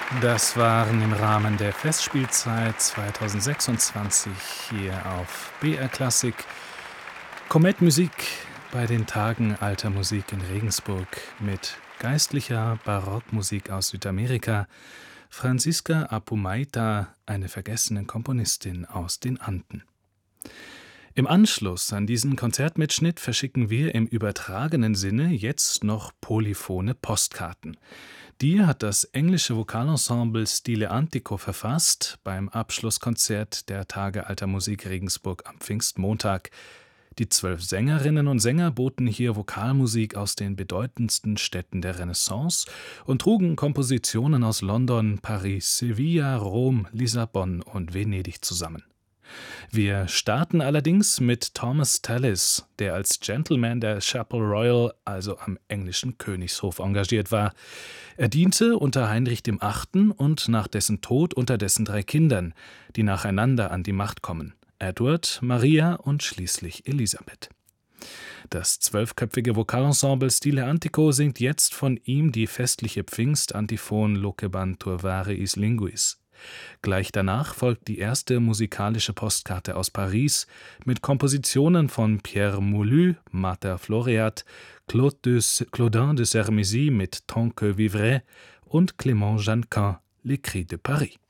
Das waren im Rahmen der Festspielzeit 2026 hier auf BR Klassik Komettmusik bei den Tagen Alter Musik in Regensburg mit geistlicher Barockmusik aus Südamerika, Franziska Apumaita, eine vergessene Komponistin aus den Anden. Im Anschluss an diesen Konzertmitschnitt verschicken wir im übertragenen Sinne jetzt noch polyphone Postkarten. Die hat das englische Vokalensemble Stile Antico verfasst beim Abschlusskonzert der Tage Alter Musik Regensburg am Pfingstmontag. Die 12 Sängerinnen und Sänger boten hier Vokalmusik aus den bedeutendsten Städten der Renaissance und trugen Kompositionen aus London, Paris, Sevilla, Rom, Lissabon und Venedig zusammen. Wir starten allerdings mit Thomas Tallis, der als Gentleman der Chapel Royal, also am englischen Königshof, engagiert war. Er diente unter Heinrich VIII. Und nach dessen Tod unter dessen 3 Kindern, die nacheinander an die Macht kommen: Edward, Maria und schließlich Elisabeth. Das 12-köpfige Vokalensemble Stile Antico singt jetzt von ihm die festliche Pfingstantiphon Loqueban turvaris linguis. Gleich danach folgt die erste musikalische Postkarte aus Paris mit Kompositionen von Pierre Moulu, Mater Floreat, Claudin de Sermezy mit Tant que vivrai und Clément Jeannequin, Les Cris de Paris.